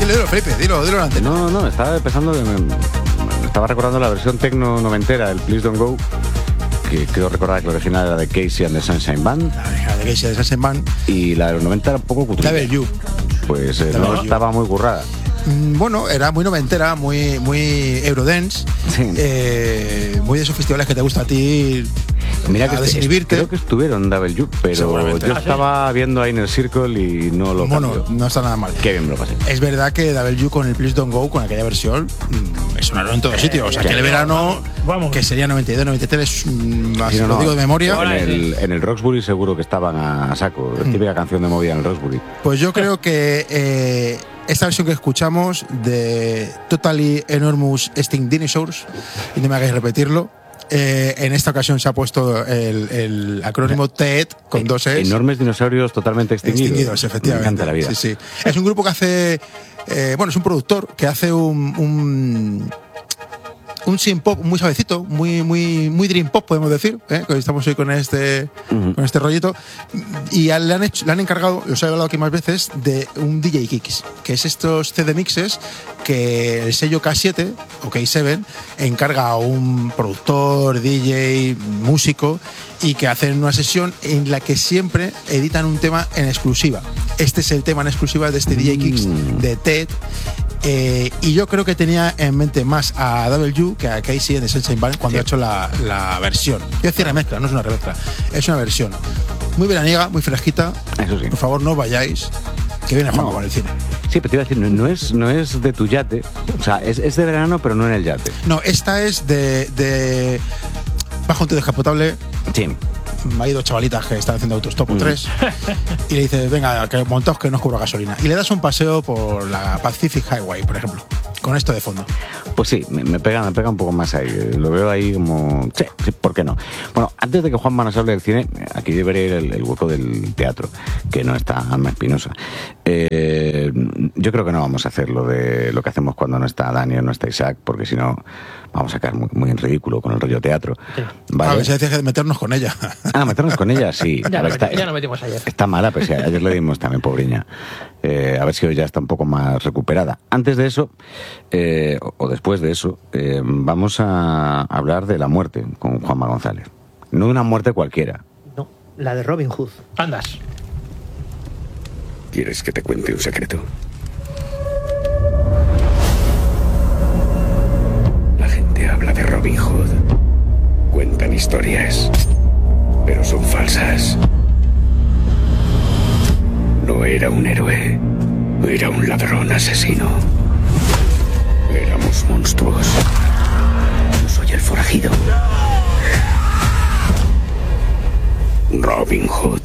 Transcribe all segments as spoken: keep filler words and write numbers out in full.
Dilo, dilo, Felipe, dilo, dilo antes. No, no, estaba empezando, estaba recordando la versión tecno noventera del Please Don't Go, que creo recordar que la original era de Casey and the Sunshine Band. La original de Casey and the Sunshine Band. Y la de los noventa era un poco cutrilla. Double You. Pues eh, no estaba muy currada. Bueno, era muy noventera, muy, muy Eurodance, sí. eh, muy de esos festivales que te gusta a ti. Mira que desinhibirte. Creo que estuvieron W, pero yo estaba viendo a Inner Circle y no lo Bueno, cambió. no está nada mal. Qué bien me lo pasé. Es verdad que W con el Please Don't Go, con aquella versión, es una en todos sitios. O sea, que el verano, vamos, que sería noventa y dos, noventa y tres, más sí, no, lo digo de memoria. En el, en el Roxbury seguro que estaban a saco. Es típica mm. canción de movida en el Roxbury. Pues yo creo que eh, esta versión que escuchamos de Totally Enormous Extinct Dinosaurs, y no me hagáis repetirlo, eh, en esta ocasión se ha puesto el, el acrónimo T E D con eh, dos E's. Enormes dinosaurios totalmente extinguidos. Extinguidos, efectivamente. Me encanta la vida. Sí, sí. Es un grupo que hace, eh, bueno, es un productor que hace un... un un synth pop muy suavecito, muy muy muy dream pop, podemos decir, ¿eh? Estamos hoy con este uh-huh. con este rollito, y le han hecho, le han encargado, os he hablado aquí más veces, de un D J Kicks, que es estos C D mixes que el sello K siete o K siete encarga a un productor, D J, músico, y que hacen una sesión en la que siempre editan un tema en exclusiva. Este es el tema en exclusiva de este mm. D J Kicks de T E D. Eh, y yo creo que tenía en mente más a W que a Casey and the Sunshine Band cuando sí. ha hecho la, la versión. Quiero decir remezcla, no es una remezcla, es una versión muy veraniega, muy fresquita. Eso sí. Por favor, no vayáis, que viene Juanjo no. con el cine. Sí, pero te iba a decir, no, no, es, no es de tu yate, o sea, es, es de verano, pero no en el yate. No, esta es de... de bajo un tío descapotable. Sí. Hay dos chavalitas que están haciendo autostop o mm. tres y le dices, venga, que montaos que no os cubro gasolina, y le das un paseo por la Pacific Highway, por ejemplo, con esto de fondo. Pues sí, me, me pega me pega un poco más ahí, lo veo ahí como sí, sí, ¿por qué no? Bueno, antes de que Juanma nos hable del cine, aquí debería ir el, el hueco del teatro, que no está Alma Espinosa. eh, yo creo que no vamos a hacer lo de lo que hacemos cuando no está Dani o no está Isaac, porque si no vamos a quedar muy, muy en ridículo con el rollo teatro. Sí. ¿Vale? A ver si decía que meternos con ella. Ah, meternos con ella, sí. Ya, ver, no, está, ya no metimos ayer. Está mala, pero sí, ayer le dimos también, pobriña. Eh, a ver si hoy ya está un poco más recuperada. Antes de eso, eh, o, o después de eso, eh, vamos a hablar de la muerte con Juanma González. No de una muerte cualquiera. No, la de Robin Hood. Andas. ¿Quieres que te cuente un secreto? La gente habla de Robin Hood. Cuentan historias, pero son falsas. No era un héroe, era un ladrón asesino. Éramos monstruos. Yo soy el forajido. Robin Hood.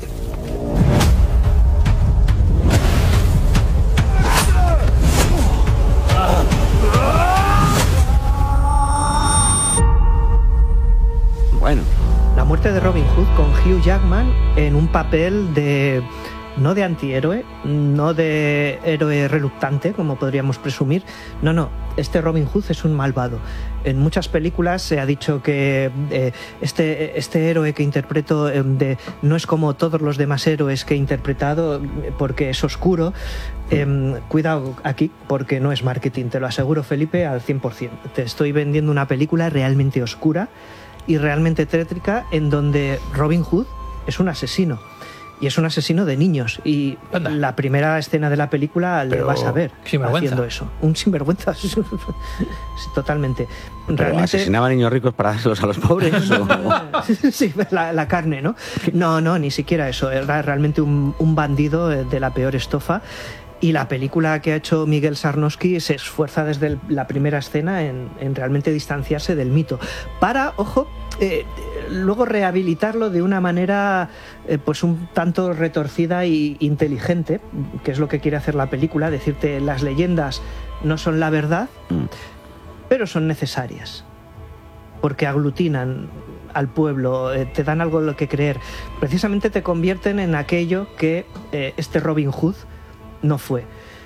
Bueno. La muerte de Robin Hood con Hugh Jackman en un papel de... no de antihéroe, no de héroe reluctante, como podríamos presumir. No, no, este Robin Hood es un malvado. En muchas películas se ha dicho que eh, este, este héroe que interpreto eh, de, no es como todos los demás héroes que he interpretado porque es oscuro. Eh, cuidado aquí, porque no es marketing, te lo aseguro, Felipe, al cien por ciento. Te estoy vendiendo una película realmente oscura y realmente tétrica, en donde Robin Hood es un asesino. Y es un asesino de niños. Y Anda. La primera escena de la película le vas a ver haciendo eso. Un sinvergüenza. Totalmente. Realmente... ¿Asesinaba a niños ricos para dárselos a los pobres? Sí, la, la carne, ¿no? No, no, ni siquiera eso. Era realmente un, un bandido de la peor estofa. Y la película que ha hecho Miguel Sarnowski se esfuerza desde el, la primera escena en, en realmente distanciarse del mito. Para, ojo, eh, luego rehabilitarlo de una manera eh, pues un tanto retorcida e inteligente, que es lo que quiere hacer la película, decirte las leyendas no son la verdad, mm. pero son necesarias, porque aglutinan al pueblo, eh, te dan algo en lo que creer, precisamente te convierten en aquello que eh, este Robin Hood no fue.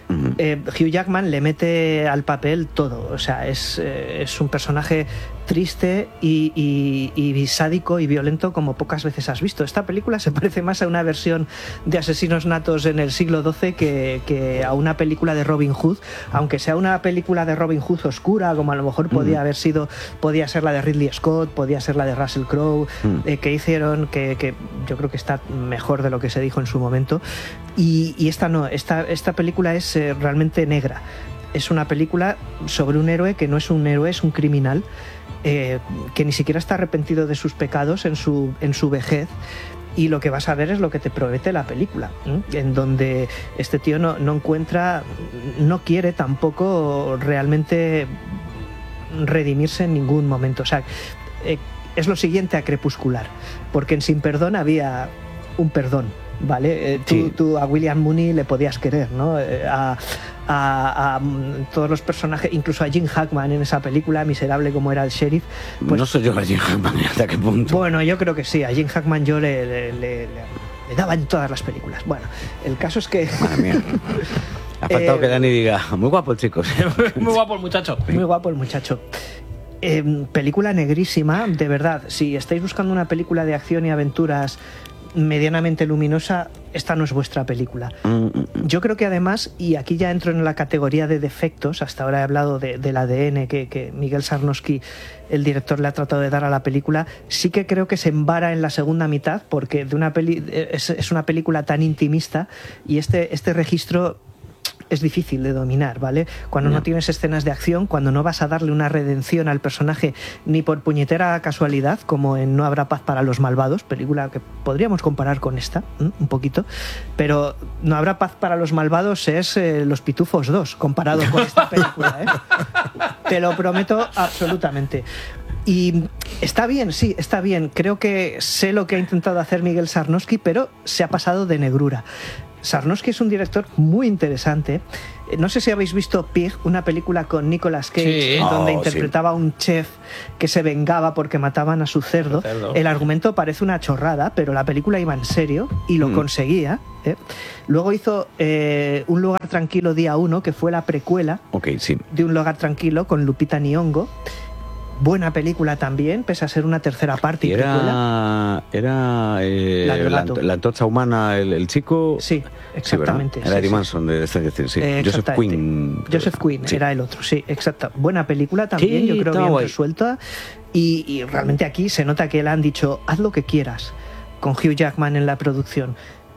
Uh-huh. Eh, Hugh Jackman le mete al papel todo, o sea, es, eh, es un personaje triste y, y, y sádico y violento como pocas veces has visto. Esta película se parece más a una versión de Asesinos Natos en el siglo doce que, que a una película de Robin Hood, aunque sea una película de Robin Hood oscura, como a lo mejor podía mm. haber sido, podía ser la de Ridley Scott, podía ser la de Russell Crowe, mm. eh, que hicieron, que, que yo creo que está mejor de lo que se dijo en su momento, y, y esta no, esta, esta película es eh, realmente negra. Es una película sobre un héroe que no es un héroe, es un criminal, eh, que ni siquiera está arrepentido de sus pecados en su, en su vejez, y lo que vas a ver es lo que te promete la película, ¿eh? En donde este tío no, no encuentra, no quiere tampoco realmente redimirse en ningún momento. O sea, eh, es lo siguiente a Crepuscular, porque en Sin Perdón había un perdón, ¿vale? Eh, tú, sí. tú a William Mooney le podías querer, ¿no? Eh, a, a, a todos los personajes, incluso a Jim Hackman en esa película, miserable como era el sheriff. Pues, no sé yo a Jim Hackman hasta qué punto. Bueno, yo creo que sí, a Jim Hackman yo le, le, le, le daba en todas las películas. Bueno, el caso es que... Madre mía. Ha faltado eh, que Dani diga, muy guapo el chico. Muy guapo el muchacho. Muy guapo el muchacho. Eh, película negrísima, de verdad. Si estáis buscando una película de acción y aventuras medianamente luminosa, esta no es vuestra película. Yo creo que además, y aquí ya entro en la categoría de defectos, hasta ahora he hablado de, del A D N que, que Miguel Sarnowski, el director, le ha tratado de dar a la película, sí que creo que se embara en la segunda mitad, porque de una peli, es, es una película tan intimista, y este, este registro es difícil de dominar, ¿vale? Cuando no. no tienes escenas de acción, cuando no vas a darle una redención al personaje ni por puñetera casualidad, como en No habrá paz para los malvados, película que podríamos comparar con esta, ¿eh? un poquito, pero No habrá paz para los malvados es eh, Los Pitufos dos, comparado con esta película, ¿eh? Te lo prometo absolutamente. Y está bien, sí, está bien. Creo que sé lo que ha intentado hacer Miguel Sarnowski, pero se ha pasado de negrura. Sarnowski es un director muy interesante. No sé si habéis visto Pig, una película con Nicolas Cage, sí. donde oh, interpretaba a sí. un chef que se vengaba porque mataban a su cerdo. cerdo. El argumento parece una chorrada, pero la película iba en serio y lo mm. conseguía. ¿eh? Luego hizo eh, Un lugar tranquilo día uno, que fue la precuela okay, sí. de Un lugar tranquilo con Lupita Nyong'o. Buena película también, pese a ser una tercera parte. Y era, era eh, la, la, la antorcha humana, el, el chico. Sí, exactamente. Sí, era Eddie sí, Manson sí. de Stranger Things, sí. Eh, Joseph Quinn. Joseph Quinn sí. era el otro, sí, exacto. Buena película también, sí, yo creo bien guay. resuelta. Y, y realmente aquí se nota que le han dicho, haz lo que quieras, con Hugh Jackman en la producción.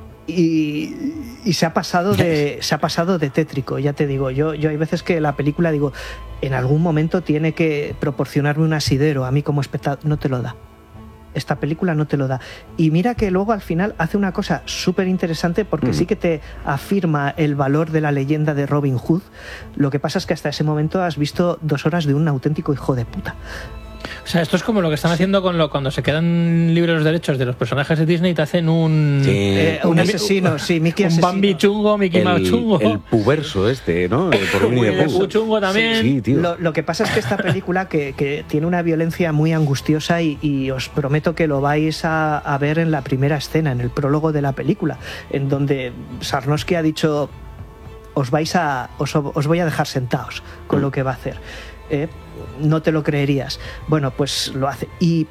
Y, y se ha pasado de se ha pasado de tétrico, ya te digo. Yo, yo hay veces que la película digo, en algún momento tiene que proporcionarme un asidero a mí como espectador. No te lo da. Esta película no te lo da. Y mira que luego al final hace una cosa súper interesante, porque mm. sí que te afirma el valor de la leyenda de Robin Hood. Lo que pasa es que hasta ese momento has visto dos horas de un auténtico hijo de puta. O sea, esto es como lo que están haciendo con lo cuando se quedan libres los derechos de los personajes de Disney y te hacen un... Sí. Eh, un, un asesino, sí, Mickey un asesino. Bambi chungo, Mickey Mouse chungo. El puberso este, ¿no? Por el Pooh chungo también. Sí, sí, tío. Lo, lo que pasa es que esta película que, que tiene una violencia muy angustiosa y, y os prometo que lo vais a, a ver en la primera escena, en el prólogo de la película, en donde Sarnowski ha dicho, os vais a... os, os voy a dejar sentados con mm. lo que va a hacer. Eh, no te lo creerías. Bueno, pues lo hace. Y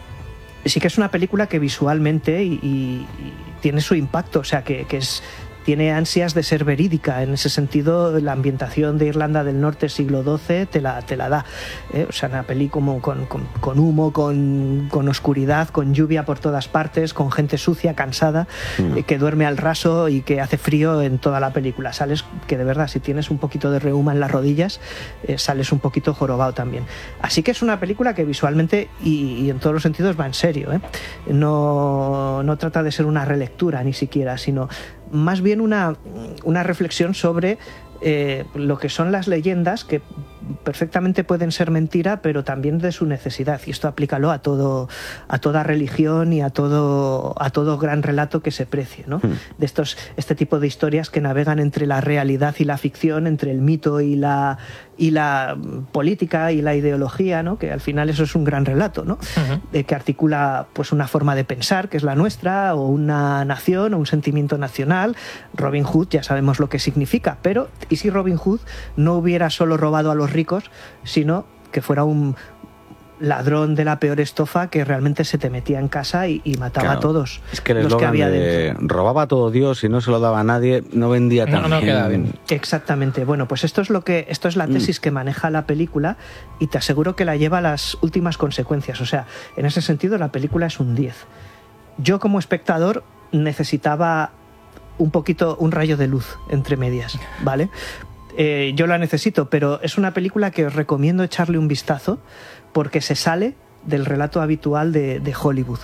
sí que es una película que visualmente y, y, y tiene su impacto, o sea, que, que es... tiene ansias de ser verídica. En ese sentido, la ambientación de Irlanda del Norte siglo doce te la, te la da. ¿eh? O sea, una peli como con, con, con humo, con, con oscuridad, con lluvia por todas partes, con gente sucia, cansada, mm. eh, que duerme al raso y que hace frío en toda la película. Sales que de verdad, si tienes un poquito de reuma en las rodillas, eh, sales un poquito jorobado también. Así que es una película que visualmente y, y en todos los sentidos va en serio. ¿eh? No, no trata de ser una relectura ni siquiera, sino más bien una, una reflexión sobre eh, lo que son las leyendas que perfectamente pueden ser mentira, pero también de su necesidad. Y esto aplícalo a todo, a toda religión y a todo, a todo gran relato que se precie, ¿no? Mm. De estos, este tipo de historias que navegan entre la realidad y la ficción, entre el mito y la, y la política y la ideología, ¿no? Que al final eso es un gran relato, ¿no? Uh-huh. De que articula pues una forma de pensar que es la nuestra, o una nación, o un sentimiento nacional. Robin Hood ya sabemos lo que significa, pero ¿y si Robin Hood no hubiera solo robado a los ricos, sino que fuera un ladrón de la peor estofa que realmente se te metía en casa y, y mataba claro, a todos es que el los que había de dentro? Robaba a todo Dios y no se lo daba a nadie, no vendía tan no, no bien. queda bien. Exactamente. Bueno, pues esto es lo que esto es la tesis mm. que maneja la película, y te aseguro que la lleva a las últimas consecuencias. O sea, en ese sentido la película es un diez. Yo como espectador necesitaba un poquito, un rayo de luz entre medias, ¿vale? Eh, yo la necesito, pero es una película que os recomiendo echarle un vistazo, porque se sale del relato habitual de, de Hollywood.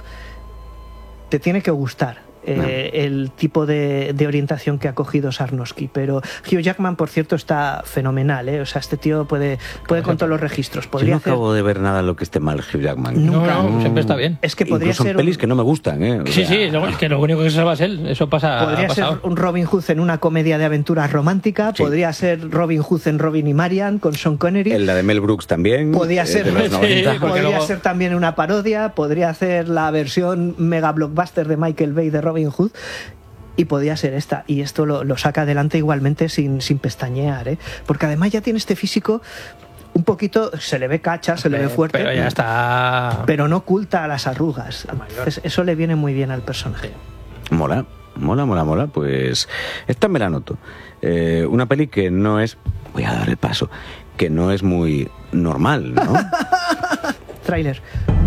Te tiene que gustar eh, no. el tipo de, de orientación que ha cogido Sarnowski, pero Hugh Jackman, por cierto, está fenomenal, ¿eh? O sea, este tío puede, puede con todos los registros. Podría Yo no hacer... acabo de ver nada lo que esté mal Hugh Jackman. Nunca. No, no, siempre está bien. Es que podría Incluso ser en pelis un... que no me gustan, ¿eh? O sí, sea... sí, es que lo único que se salva es él. Eso pasa. Podría ser un Robin Hood en una comedia de aventuras romántica, sí. Podría ser Robin Hood en Robin y Marian con Sean Connery. En la de Mel Brooks también. Podría ser, de los noventa. sí, podría luego... ser también una parodia, podría ser la versión mega blockbuster de Michael Bay de Robin Hood. Y podía ser esta, y esto lo, lo saca adelante igualmente sin, sin pestañear, ¿eh? Porque además ya tiene este físico un poquito, se le ve cacha, se le ve fuerte, pero ya está, pero no oculta las arrugas. Entonces, eso le viene muy bien al personaje. Mola, mola, mola, mola. Pues esta me la noto. Eh, una peli que no es, voy a dar el paso, que no es muy normal, ¿no? Tráiler.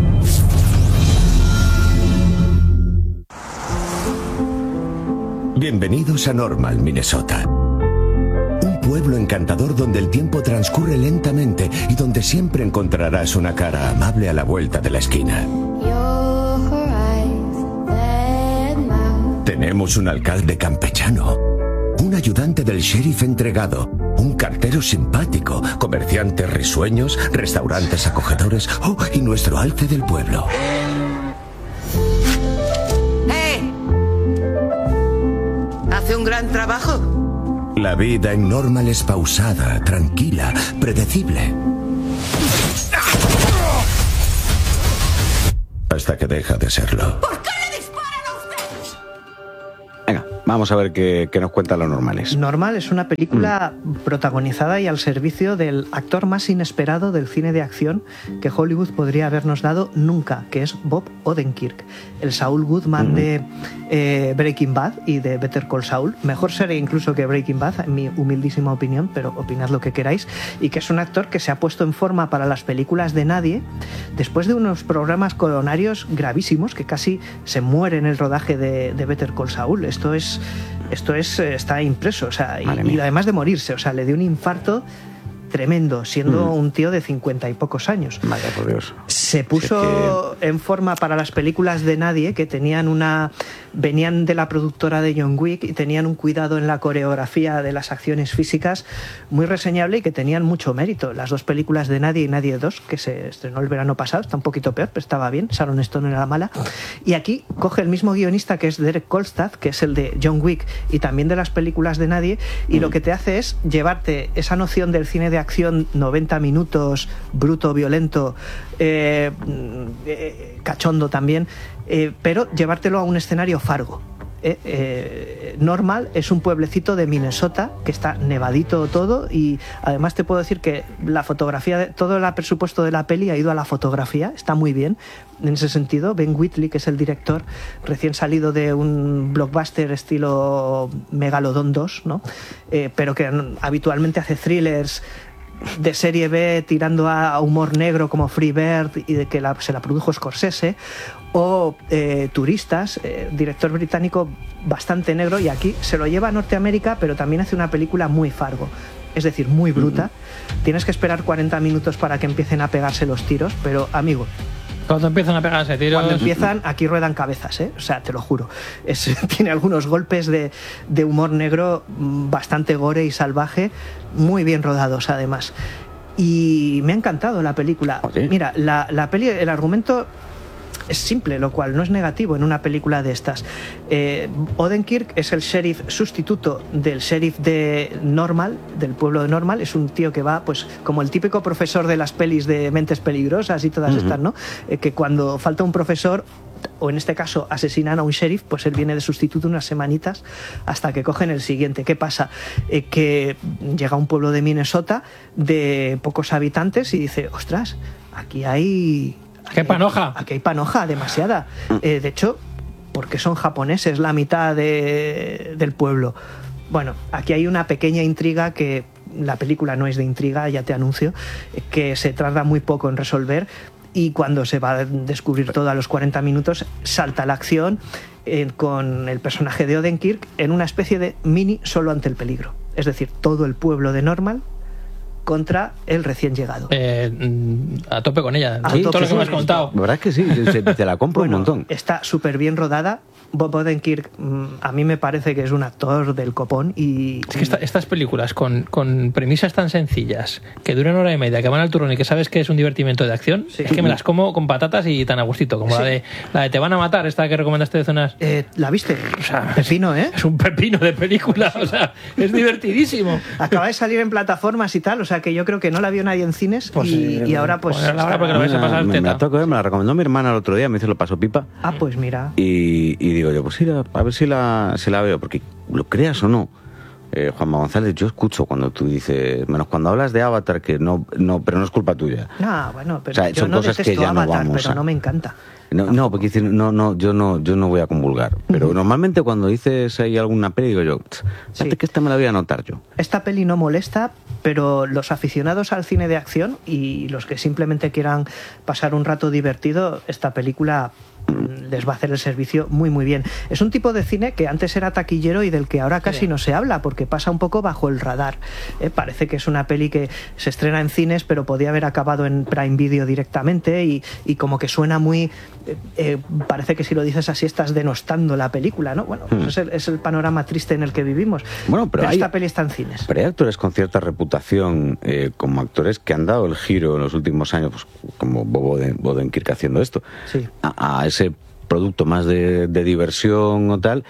Bienvenidos a Normal, Minnesota. Un pueblo encantador donde el tiempo transcurre lentamente y donde siempre encontrarás una cara amable a la vuelta de la esquina. Tenemos un alcalde campechano, un ayudante del sheriff entregado, un cartero simpático, comerciantes risueños, restaurantes acogedores, oh, y nuestro alce del pueblo. ¿Hace un gran trabajo? La vida en Normal es pausada, tranquila, predecible. Hasta que deja de serlo. ¿Por qué le disparan a usted? Venga, vamos a ver qué, qué nos cuentan los normales. Normal es una película mm. protagonizada y al servicio del actor más inesperado del cine de acción que Hollywood podría habernos dado nunca, que es Bob Odenkirk, el Saul Goodman mm. de eh, Breaking Bad y de Better Call Saul. Mejor serie incluso que Breaking Bad, en mi humildísima opinión, pero opinad lo que queráis. Y que es un actor que se ha puesto en forma para las películas de nadie después de unos programas coronarios gravísimos, que casi se muere en el rodaje de, de Better Call Saul. Esto es Esto es, está impreso, o sea, y, y además de morirse, o sea, le dio un infarto tremendo, siendo mm. un tío de cincuenta y pocos años. Vaya por Dios. Se puso que... en forma para las películas de nadie, que tenían una... venían de la productora de John Wick y tenían un cuidado en la coreografía de las acciones físicas muy reseñable y que tenían mucho mérito. Las dos películas de Nadie y Nadie dos, que se estrenó el verano pasado, está un poquito peor, pero estaba bien, Sharon Stone era la mala. Y aquí coge el mismo guionista, que es Derek Kolstad, que es el de John Wick y también de las películas de Nadie, y mm. lo que te hace es llevarte esa noción del cine de acción, noventa minutos, bruto, violento, eh, eh, cachondo también, eh, pero llevártelo a un escenario Fargo. Eh, eh, Normal es un pueblecito de Minnesota que está nevadito todo, y además te puedo decir que la fotografía, de, todo el presupuesto de la peli ha ido a la fotografía, está muy bien en ese sentido. Ben Wheatley, que es el director, recién salido de un blockbuster estilo Megalodon dos, ¿no? Eh, pero que habitualmente hace thrillers de serie B tirando a humor negro como Free Bird, y de que la, se la produjo Scorsese, o eh, Turistas, eh, director británico bastante negro, y aquí se lo lleva a Norteamérica, pero también hace una película muy Fargo, es decir, muy bruta. Mm. Tienes que esperar cuarenta minutos para que empiecen a pegarse los tiros, pero amigo, cuando empiezan a pegarse tiros... Cuando empiezan, aquí ruedan cabezas, ¿eh? O sea, te lo juro. Es, tiene algunos golpes de, de humor negro bastante gore y salvaje, muy bien rodados además. Y me ha encantado la película. ¿Oh, sí? Mira, la, la peli, el argumento es simple, lo cual no es negativo en una película de estas. Eh, Odenkirk es el sheriff sustituto del sheriff de Normal, del pueblo de Normal. Es un tío que va, pues, como el típico profesor de las pelis de Mentes Peligrosas y todas uh-huh. estas, ¿no? Eh, que cuando falta un profesor, o en este caso asesinan a un sheriff, pues él viene de sustituto unas semanitas hasta que cogen el siguiente. ¿Qué pasa? Eh, que llega a un pueblo de Minnesota de pocos habitantes y dice, ostras, aquí hay... Aquí hay panoja. Aquí hay panoja, demasiada. Eh, de hecho, porque son japoneses la mitad de, del pueblo. Bueno, aquí hay una pequeña intriga que la película no es de intriga, ya te anuncio, que se tarda muy poco en resolver. Y cuando se va a descubrir todo a los cuarenta minutos, salta la acción eh, con el personaje de Odenkirk en una especie de mini Solo ante el peligro. Es decir, todo el pueblo de Normal contra el recién llegado. Eh, a tope con ella. Sí, todo lo que me has contado. La verdad es que sí, se, te la compro bueno, un montón. Está súper bien rodada. Bob Odenkirk, a mí me parece que es un actor del copón y... Es que esta, estas películas con, con premisas tan sencillas, que duran hora y media, que van al turrón y que sabes que es un divertimento de acción, sí. Es que me las como con patatas y tan a gustito, como sí. la de la de Te van a matar, esta que recomendaste de zonas... Eh, ¿La viste? O sea, pepino, ¿eh? Es un pepino de película, o sea, es divertidísimo. Acaba de salir en plataformas y tal, o sea que yo creo que no la vio nadie en cines pues, y, eh, y ahora pues... pues ahora porque lo vais a pasar me, teta. Me la, toco, me la recomendó mi hermana el otro día, me hizo lo paso pipa. Ah, pues mira. Y, y digo yo, pues ir a... A ver si la, si la veo, porque lo creas o no, eh, Juanma González, yo escucho cuando tú dices, menos cuando hablas de Avatar, que no, no pero no es culpa tuya. No, bueno, pero o sea, yo son no cosas detesto que ya Avatar, no vamos pero a... no me encanta. No, no, porque decir, no, no, yo no, yo no voy a convulgar. Pero uh-huh. normalmente cuando dices ahí alguna peli, digo yo, fíjate sí. que esta me la voy a anotar yo. Esta peli no molesta, pero los aficionados al cine de acción y los que simplemente quieran pasar un rato divertido, esta película les va a hacer el servicio muy muy bien. Es un tipo de cine que antes era taquillero y del que ahora casi sí. no se habla porque pasa un poco bajo el radar. Eh, parece que es una peli que se estrena en cines pero podía haber acabado en Prime Video directamente y, y como que suena muy... Eh, eh, parece que si lo dices así estás denostando la película, ¿no? Bueno, pues hmm. es, el, es el panorama triste en el que vivimos. Bueno, pero, pero hay, esta peli está en cines. Pero hay actores con cierta reputación eh, como actores que han dado el giro en los últimos años, pues, como Bob Odenkirk haciendo esto, sí. a, a ese producto más de, de diversión o tal,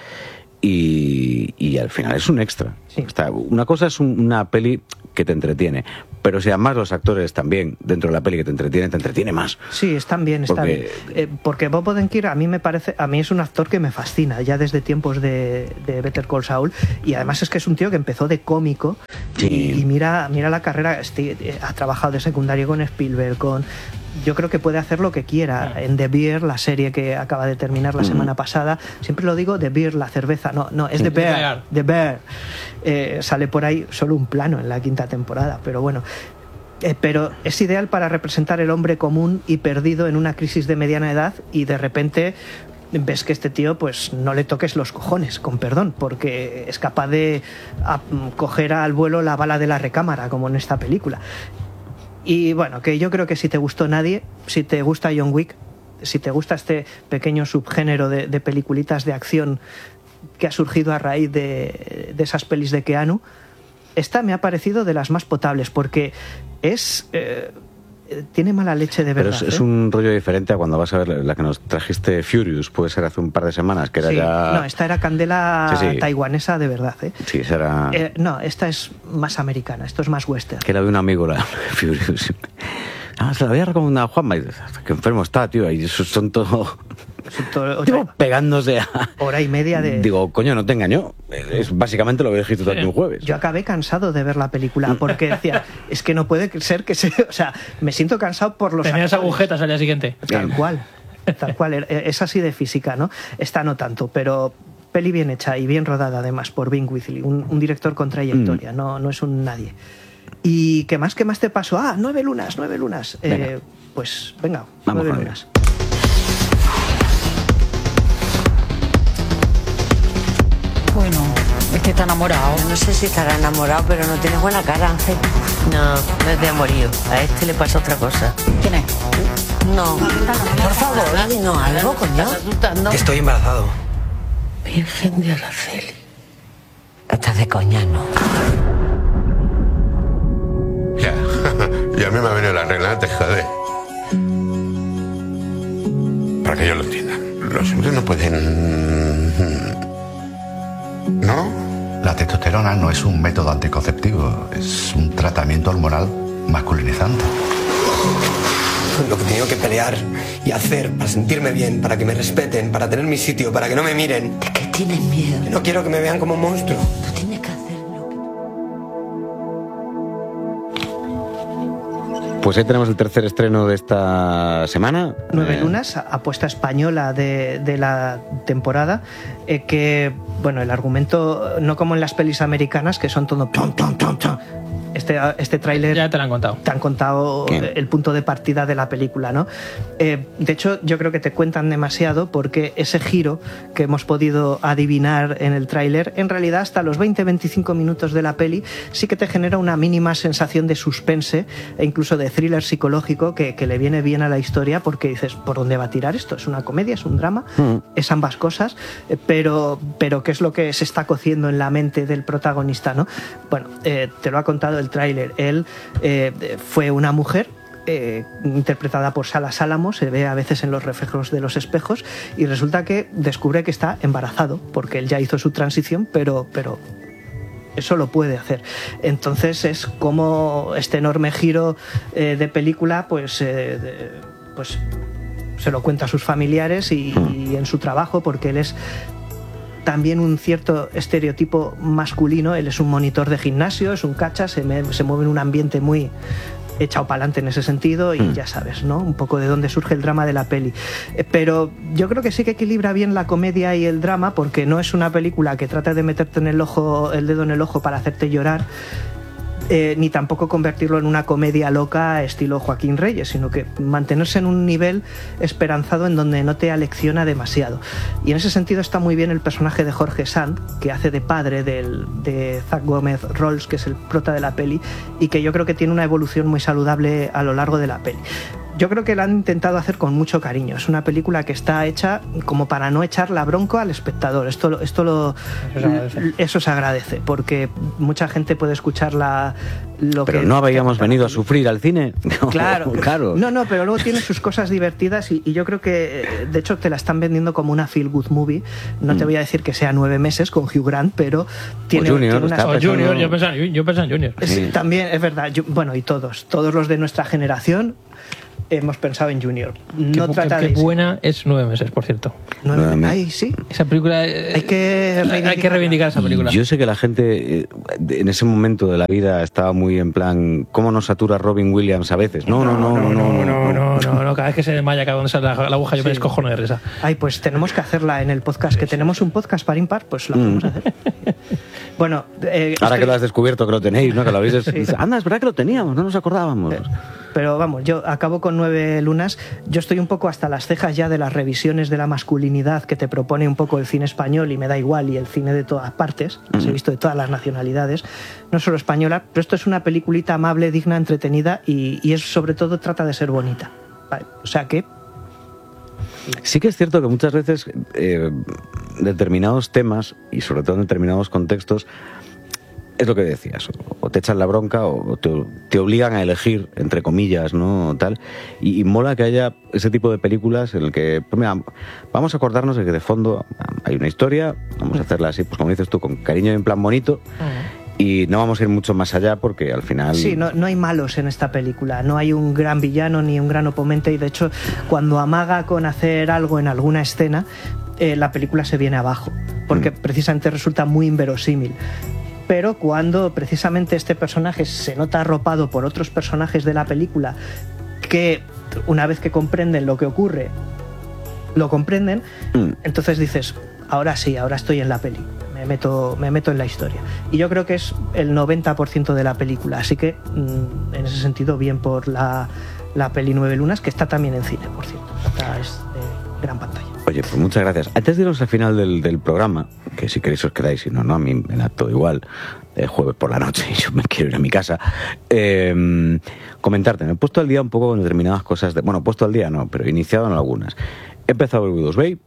y, y al final es un extra. Sí. Está, una cosa es un, una peli que te entretiene, pero si además los actores también dentro de la peli que te entretienen, te entretiene más. Sí, están bien, están porque... bien. Eh, porque Bob Odenkirk a mí me parece, a mí es un actor que me fascina, ya desde tiempos de, de Better Call Saul, y además es que es un tío que empezó de cómico, sí. y, y mira, mira la carrera, este, eh, ha trabajado de secundario con Spielberg, con... Yo creo que puede hacer lo que quiera. En The Bear, la serie que acaba de terminar la semana pasada, siempre lo digo, The Bear, la cerveza, no, no, es The Bear, The Bear. Eh, sale por ahí solo un plano en la quinta temporada, pero bueno. Eh, pero es ideal para representar el hombre común y perdido en una crisis de mediana edad y de repente ves que este tío pues no le toques los cojones, con perdón, porque es capaz de a, coger al vuelo la bala de la recámara, como en esta película. Y bueno, que yo creo que si te gustó Nadie, si te gusta John Wick, si te gusta este pequeño subgénero de, de peliculitas de acción que ha surgido a raíz de, de esas pelis de Keanu, esta me ha parecido de las más potables, porque es... Eh, tiene mala leche de verdad. Pero es, ¿eh? es un rollo diferente a cuando vas a ver la que nos trajiste, Furious, puede ser hace un par de semanas, que era sí, ya... No, esta era candela sí, sí. taiwanesa de verdad, ¿eh? Sí, esa era... Eh, no, esta es más americana, esto es más western. Que la vi un amigo, la Furious. Ah, se la había recomendado a Juanma y dice, qué enfermo está, tío, y eso son todo... Digo, pegándose a... Hora y media de... Digo, coño, no te engañó. Es básicamente lo que dijiste tú aquí un jueves. Yo acabé cansado de ver la película porque decía, es que no puede ser que se... O sea, me siento cansado por los... Tenías agujetas al día siguiente. Tal cual, tal cual. Es así de física, ¿no? Esta no tanto, pero... Peli bien hecha y bien rodada además por Bing Wheatley, un, un director con trayectoria, mm. no, no es un nadie. ¿Y qué más, qué más te pasó? Ah, nueve lunas, nueve lunas. Eh, pues venga, Vamos nueve lunas. Bueno, este está enamorado. No sé si estará enamorado, pero no tiene buena cara, Ángel. No, no es de amorío. A este le pasa otra cosa. ¿Quién es? No, por favor, dinos algo, coño. Estoy embarazado. Virgen de Araceli. Estás de coña, ¿no? Ya, es un método anticonceptivo, es un tratamiento hormonal masculinizante. Lo que he tenido que pelear y hacer para sentirme bien, para que me respeten, para tener mi sitio, para que no me miren. ¿De qué tienes miedo? Que no quiero que me vean como un monstruo. Tú tienes que hacerlo. Pues ahí tenemos el tercer estreno de esta semana. Nueve Eh, lunas, apuesta española de, de la temporada, eh, que, bueno, el argumento, no como en las pelis americanas, que son todo... Tom, tom, tom, tom. Este, este tráiler... Ya te lo han contado. Te han contado Bien. el punto de partida de la película, ¿no? Eh, de hecho, yo creo que te cuentan demasiado porque ese giro que hemos podido adivinar en el tráiler, en realidad hasta los veinte a veinticinco minutos de la peli sí que te genera una mínima sensación de suspense e incluso de thriller psicológico que, que le viene bien a la historia, porque dices, ¿por dónde va a tirar esto? ¿Es una comedia? ¿Es un drama? Mm. Es ambas cosas, eh, pero, pero ¿qué es lo que se está cociendo en la mente del protagonista, ¿no? Bueno, eh, te lo ha contado el tráiler. Él eh, fue una mujer eh, interpretada por Sala Sálamo, se ve a veces en los reflejos de los espejos, y resulta que descubre que está embarazado, porque él ya hizo su transición, pero, pero eso lo puede hacer. Entonces es como este enorme giro eh, de película, pues, eh, de- pues se lo cuenta a sus familiares y, y en su trabajo, porque él es también un cierto estereotipo masculino. Él es un monitor de gimnasio, es un cacha, se, me- se mueve en un ambiente muy echado para adelante en ese sentido, y Mm. ya sabes, ¿no? Un poco de dónde surge el drama de la peli. Eh, Pero yo creo que sí que equilibra bien la comedia y el drama, porque no es una película que trata de meterte en el ojo, el dedo en el ojo para hacerte llorar, eh, ni tampoco convertirlo en una comedia loca estilo Joaquín Reyes, sino que mantenerse en un nivel esperanzado en donde no te alecciona demasiado. Y en ese sentido está muy bien el personaje de Jorge Sand, que hace de padre del, de Zach Gómez Rolls, que es el prota de la peli, y que yo creo que tiene una evolución muy saludable a lo largo de la peli. Yo creo que la han intentado hacer con mucho cariño. Es una película que está hecha como para no echar la bronca al espectador. Esto, lo- esto lo, Eso se agradece. eso se agradece, porque mucha gente puede escuchar la, lo Pero que... no habíamos venido a sufrir al cine. No, Claro, claro. No, no, pero luego tiene sus cosas divertidas y, y yo creo que, eh, de hecho, te la están vendiendo como una feel good movie. No te voy a decir que sea nueve meses con Hugh Grant, pero tiene, Junior, tiene unas- está O pensando- Junior, yo pensaba, yo pensaba en Junior. Sí, también es verdad. Yo- bueno, y todos, todos los de nuestra generación hemos pensado en Junior. No qué, trata qué de... buena es Nueve meses, por cierto. Nueve- Nueve- Ay, sí. Esa película... eh, Hay que hay que reivindicar esa película. Yo sé que la gente eh, en ese momento de la vida estaba muy en plan, ¿cómo nos satura Robin Williams a veces? No, no, no, no, no, no, no, no, no, cada vez que se desmaya, cada donde sale la, la aguja, yo me Sí. descojono de risa. Ay, pues tenemos que hacerla en el podcast, que tenemos un podcast par impar, pues la podemos hacer. Bueno, eh, Ahora que estoy- lo has descubierto, que lo tenéis, ¿no? Que lo habéis... des- Sí. Anda, es verdad que lo teníamos, no nos acordábamos. Pero vamos, yo acabo con Nueve lunas. Yo estoy un poco hasta las cejas ya de las revisiones de la masculinidad que te propone un poco el cine español, y me da igual, y el cine de todas partes. Las he visto de todas las nacionalidades, no solo española, pero esto es una peliculita amable, digna, entretenida, y, y es sobre todo trata de ser bonita. Vale, o sea que Sí que es cierto que muchas veces eh, determinados temas, y sobre todo en determinados contextos, es lo que decías, o te echan la bronca o te, te obligan a elegir, entre comillas, ¿no? Tal. Y, y mola que haya ese tipo de películas en el que, pues mira, vamos a acordarnos de que de fondo hay una historia, vamos a hacerla así, pues como dices tú, con cariño y en plan bonito, y no vamos a ir mucho más allá porque al final... sí, no, no hay malos en esta película, no hay un gran villano ni un gran oponente, y de hecho cuando amaga con hacer algo en alguna escena, eh, la película se viene abajo, porque Mm. precisamente resulta muy inverosímil. Pero cuando precisamente este personaje se nota arropado por otros personajes de la película, que una vez que comprenden lo que ocurre, lo comprenden, Mm. entonces dices, ahora sí, ahora estoy en la peli, me meto, me meto en la historia. Y yo creo que es el noventa por ciento de la película, así que mm, en ese sentido bien por la, la peli Nueve lunas, que está también en cine, por cierto, esta es de gran pantalla. Oye, pues muchas gracias. Antes de irnos al final del, del programa, que si queréis os quedáis, si no, no, a mí me da todo igual, el jueves por la noche y yo me quiero ir a mi casa, eh, comentarte, me he puesto al día un poco con determinadas cosas, de, bueno, puesto al día no, pero iniciado en algunas. He empezado el Widow's Bay,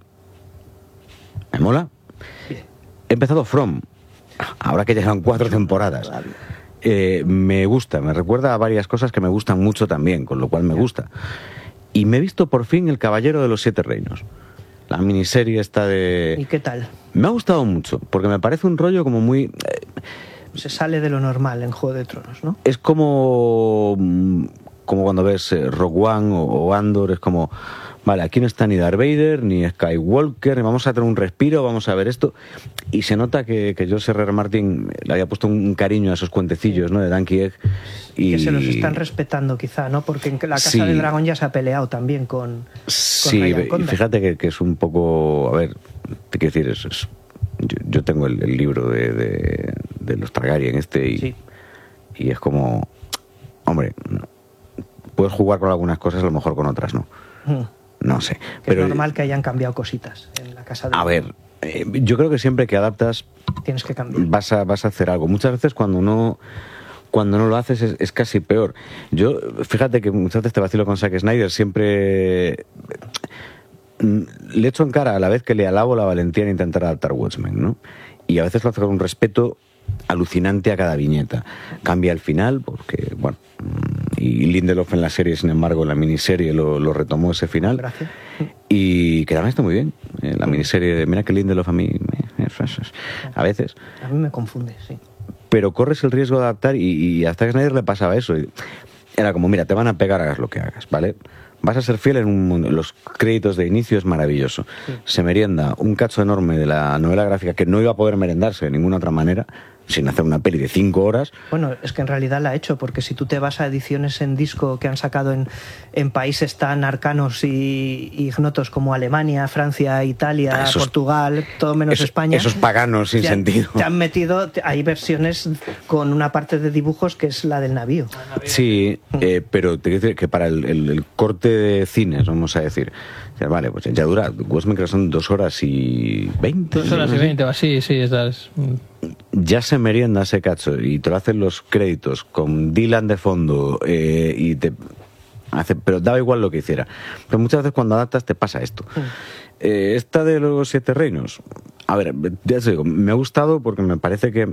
me mola. He empezado From, ahora que llevan cuatro temporadas. Eh, me gusta, me recuerda a varias cosas que me gustan mucho también, con lo cual me gusta. Y me he visto por fin El Caballero de los Siete Reinos, la miniserie esta de... ¿Y qué tal? Me ha gustado mucho, porque me parece un rollo como muy... eh, se sale de lo normal en Juego de Tronos, ¿no? Es como, como cuando ves eh, Rogue One o, o Andor, es como, vale, aquí no está ni Darth Vader, ni Skywalker, vamos a tener un respiro, vamos a ver esto. Y se nota que, que George R R. Martin le había puesto un cariño a esos cuentecillos, ¿no? De Donkey Egg. Y que se los están respetando quizá, ¿no? Porque en la Casa sí. del Dragón ya se ha peleado también con, sí, con Ryan Condal. Y fíjate que, que es un poco, a ver, te quiero decir, es, es, yo, yo tengo el, el libro de, de, de los Targaryen este y, sí. y es como, hombre, puedes jugar con algunas cosas, a lo mejor con otras no. Mm. No sé. Que pero es normal que hayan cambiado cositas en la Casa del A Dragón. ver, eh, yo creo que siempre que adaptas tienes que cambiar. Vas a, vas a hacer algo. Muchas veces cuando no cuando no lo haces es, es casi peor. Yo, fíjate que muchas veces te vacilo con Zack Snyder, siempre le echo en cara a la vez que le alabo la valentía en intentar adaptar Watchmen, ¿no? Y a veces lo hace con un respeto alucinante a cada viñeta. Cambia el final porque, bueno, y Lindelof en la serie, sin embargo, en la miniserie lo, lo retomó ese final. Gracias. Y que también está muy bien. En la miniserie, mira que Lindelof a mí me, a veces. A mí me confunde, sí. Pero corres el riesgo de adaptar y, y a Zack Snyder le pasaba eso. Era como, mira, te van a pegar, hagas lo que hagas, ¿vale? Vas a ser fiel en un mundo. Los créditos de inicio es maravilloso. Sí. Se merienda un cacho enorme de la novela gráfica que no iba a poder merendarse de ninguna otra manera, sin hacer una peli de cinco horas. Bueno, es que en realidad la ha hecho, porque si tú te vas a ediciones en disco que han sacado en, en países tan arcanos y, y ignotos como Alemania, Francia, Italia, esos, Portugal, todo menos esos, España. Esos paganos sin te sentido. Han, te han metido, hay versiones con una parte de dibujos que es la del navío. Sí, eh, pero te quiero decir que para el, el, el corte de cines, vamos a decir, vale, pues ya dura, Watchmen creo que son dos horas y veinte. Dos horas y veinte, sí, sí, estás... Ya se merienda ese cacho y te lo hacen los créditos con Dylan de fondo eh, y te hace, pero daba igual lo que hiciera. Pero muchas veces cuando adaptas te pasa esto. Mm. Eh, esta de los Siete Reinos, a ver, ya te digo, me ha gustado porque me parece que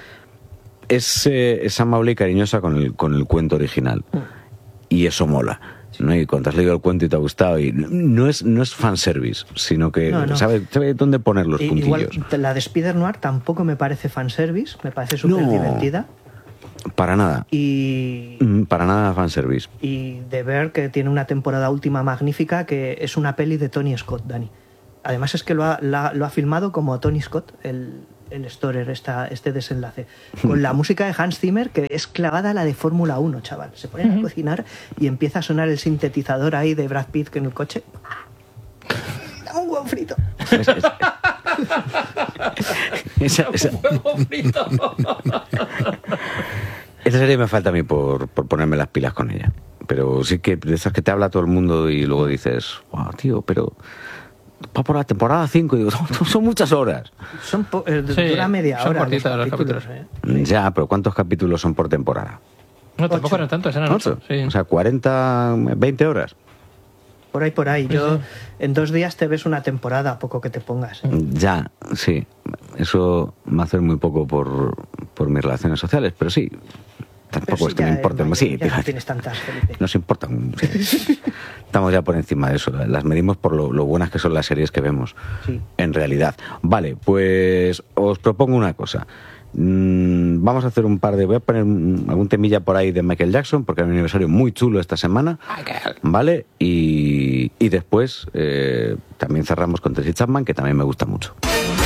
es, eh, es amable y cariñosa con el, con el cuento original. Mm. Y eso mola. ¿No? Y cuando has leído el cuento y te ha gustado, y no es, no es fanservice, sino que no, no. Sabe, sabe dónde poner los puntillos. Igual, la de Spider-Noir tampoco me parece fanservice, me parece súper no, divertida. Para nada. Y para nada fanservice. Y de ver que tiene una temporada última magnífica, que es una peli de Tony Scott, Dani. Además es que lo ha, la, lo ha filmado como Tony Scott, el, el Storer, esta, este desenlace, con la música de Hans Zimmer, que es clavada a la de Fórmula uno, chaval. Se ponen a cocinar y empieza a sonar el sintetizador ahí de Brad Pitt en el coche. Dame un huevo frito. Es, es, esa, esa, un huevo frito. Esa serie me falta a mí por, por ponerme las pilas con ella. Pero sí que de esas que te habla todo el mundo y luego dices, wow, tío, pero... va por la temporada cinco, digo, son, son muchas horas. Son po eh, sí, dura media son hora. Cortitas los capítulos. ¿eh? Sí. Ya, pero ¿cuántos capítulos son por temporada? No, tampoco eran tantos, eran ocho. Sí. O sea, cuarenta, veinte horas. Por ahí, por ahí. Sí, Yo sí. En dos días te ves una temporada, poco que te pongas. ¿eh? Ya, sí. Eso me hace muy poco por, por mis relaciones sociales, pero sí. Tampoco pero es que me importe. No, sí, ya no tienes tantas, Felipe. Nos importan. Sí. Estamos ya por encima de eso. Las medimos por lo, lo buenas que son las series que vemos. Sí. En realidad. Vale, pues os propongo una cosa. Mm, vamos a hacer un par de... Voy a poner un, algún temilla por ahí de Michael Jackson, porque hay un aniversario muy chulo esta semana. Vale, y, y después eh, también cerramos con Tracy Chapman, que también me gusta mucho.